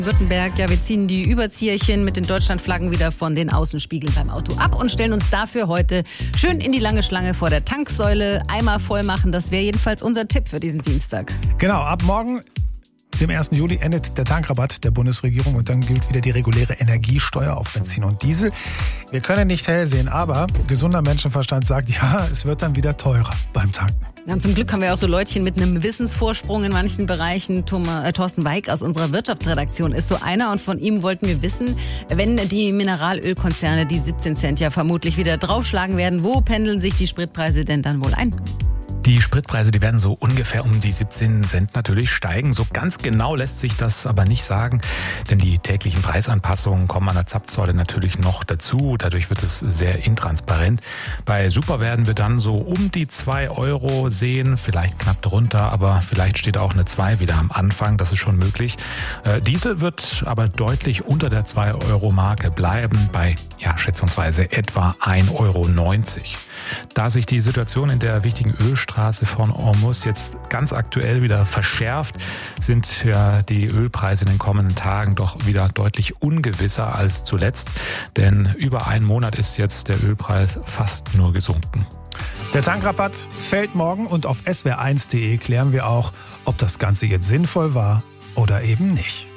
Württemberg, ja, wir ziehen die Überzieherchen mit den Deutschlandflaggen wieder von den Außenspiegeln beim Auto ab und stellen uns dafür heute schön in die lange Schlange vor der Tanksäule. Eimer voll machen, das wäre jedenfalls unser Tipp für diesen Dienstag. Genau, ab morgen, dem 1. Juli, endet der Tankrabatt der Bundesregierung und dann gilt wieder die reguläre Energiesteuer auf Benzin und Diesel. Wir können nicht hell sehen, aber gesunder Menschenverstand sagt, ja, es wird dann wieder teurer beim Tanken. Ja, und zum Glück haben wir auch so Leutchen mit einem Wissensvorsprung in manchen Bereichen. Thorsten Weig aus unserer Wirtschaftsredaktion ist so einer und von ihm wollten wir wissen, wenn die Mineralölkonzerne die 17 Cent ja vermutlich wieder draufschlagen werden, wo pendeln sich die Spritpreise denn dann wohl ein? Die Spritpreise, die werden so ungefähr um die 17 Cent natürlich steigen. So ganz genau lässt sich das aber nicht sagen, denn die täglichen Preisanpassungen kommen an der Zapfsäule natürlich noch dazu. Dadurch wird es sehr intransparent. Bei Super werden wir dann so um die 2 Euro sehen, vielleicht knapp drunter, aber vielleicht steht auch eine 2 wieder am Anfang. Das ist schon möglich. Diesel wird aber deutlich unter der 2-Euro-Marke bleiben, bei schätzungsweise etwa 1,90 Euro. Da sich die Situation in der wichtigen Ölstraße von Hormuz jetzt ganz aktuell wieder verschärft, sind ja die Ölpreise in den kommenden Tagen doch wieder deutlich ungewisser als zuletzt. Denn über einen Monat ist jetzt der Ölpreis fast nur gesunken. Der Tankrabatt fällt morgen und auf swr1.de klären wir auch, ob das Ganze jetzt sinnvoll war oder eben nicht.